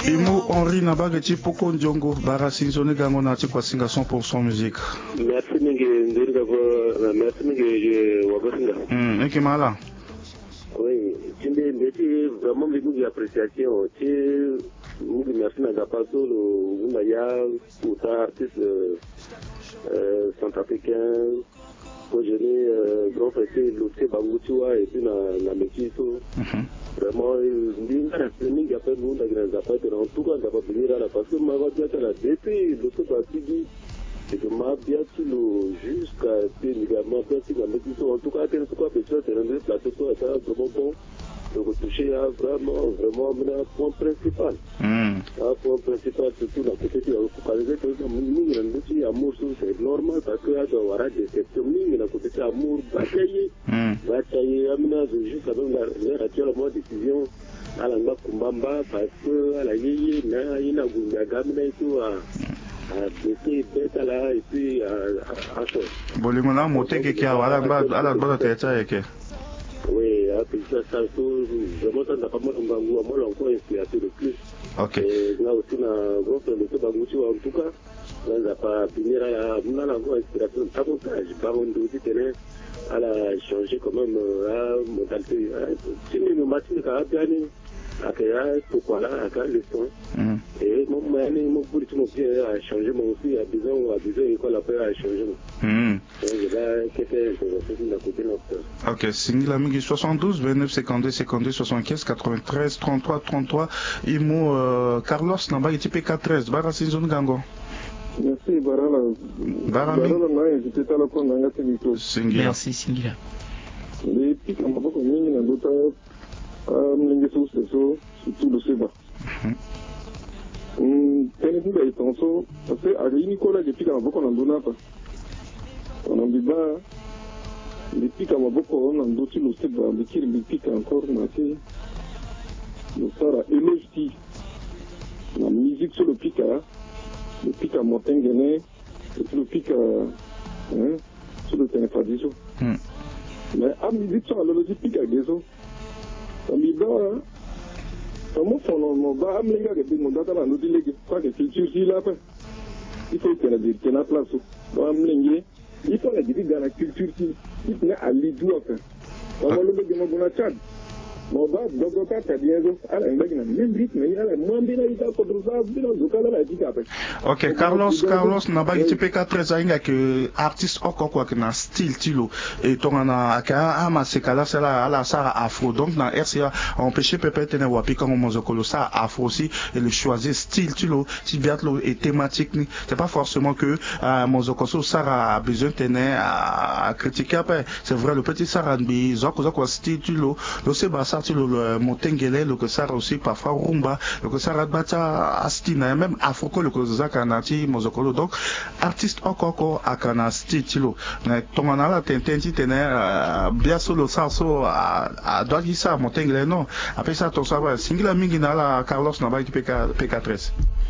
Imo Henri Nabageti Poko Ndiongo Bara Sinzone Gango Nati kwa singa 100% musique. Merci mingi merci mingi Wabasinga. Eki mala. Oui, tu me vraiment beaucoup d'appréciation. Tu merci Nagapaso le Unaya pour ta artiste centrafricain. Quand je l'ai grand frère Loté Bangoutua et puis na Mekiso. Vraiment, il y a pas de monde en tout cas, on va venir à la parce que ma voix à la depuis le tout parti et que ma bien jusqu'à ce également en tout cas quel soit peut-être c'est un plateau ça vraiment bon de retoucher à vraiment un point principal. Un point principal surtout la côté de amour c'est normal parce que à avoir des déceptions la côté amour batailler amina juste avec la actuellement décision à la Kumbamba parce que à la yeye na ina gundaga mina itu et puis Bolimona moteke qui a ala bala teta yeke. Oui, ça vraiment ça n'a pas mal moi encore inspiré de plus. OK. Là aussi na gros de Banguchi en tout cas, on n'a pas finir à mon encore inspiration davantage par on doit tenir à la changer quand même à modalité. Si nous matins à gagner pourquoi là à le son et mon politique mon pied a changé mon aussi à besoin école après a changé OK, Singila Mingi 72 29 52 52 75 93 33 33 Imo Carlos Namba type 413 Bara Sinzone Gango. Merci Barala j'étais à la con dans la Singila. Merci Singila. Les pics en beaucoup mingi na dota mlingi surtout le Seba. Tenez-vous les tensions parce que à Nicolas les pics en beaucoup en dona pas. On en dit pas les pics en beaucoup on en doute le Seba les pics encore maté. Le Sara éloge la musique sur le pic à Montenegro et puis le pic sur le Ténéfadiso. Mais à musique sur le pic à Gézo. Amiga, comment on va amener les gens dans nos délégués, pas que culture si là, il faut que la dire qu'il y a place. Il faut la dire dans la culture si il y a à l'idou à faire. On va le mettre dans la Tchad. On va Bogota, Tadiago, à la même rythme, il y a la moins bien à l'État pour ça, OK, Carlos Naba type 413 ainga que artiste encore quoi que na style tilo et ton na ka ama se kala sala ala sa afro donc na RCA empêcher pepé tene wapi quand on mozokolo ça afro aussi et le choisir style tilo si biatlo et thématique ni c'est pas forcément que mozokoso ça a besoin tene à critiquer après c'est vrai le petit saranbi zoko style tilo le seba ça tilo le Montenegro le que ça aussi parfois rumba le que ça bata astina même afro le que ça kanati mozokolo donc artiste encore à kana style na tongana la tententi tene bien solo ça à doit dire ça Montenegro non après ça ton ça va singla mingi na la Carlos Naba PK13.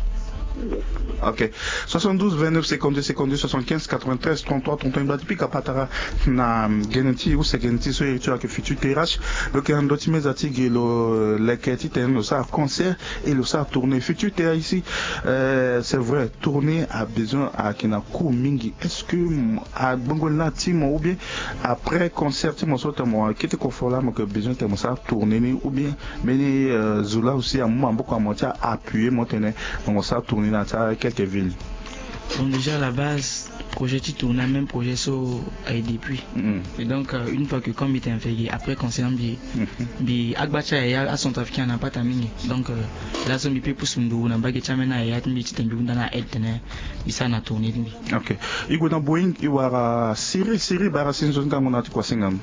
OK. 72 29 52 52 75 93 33 31 depuis kapatara na geneti ou c'est geneti so tu as que futur TRH le kando timezati le leketi ten ça concert et le ça tourner futur TRH ici c'est vrai tourner a besoin à kina ku mingi est-ce que à bongola timo ou bien après concert timo so tamo qui te confortable là que besoin tamo ça tourner ou bien mais zula aussi à moi beaucoup à monter appuyer monter on ça tourner dans quelques villes. Donc déjà à la base, projet tu tournes même projet so a depuis. Et donc une fois que comme il était inférieur, après concernant bi agbacha ya à son trafic n'a pas terminé. Donc là son bi pour sundu na bagé chamena ya timbi titembi ndana etene bisa na tourner. OK. Iko na Boeing iwara siri bara sinzo ngamo na kwa singam.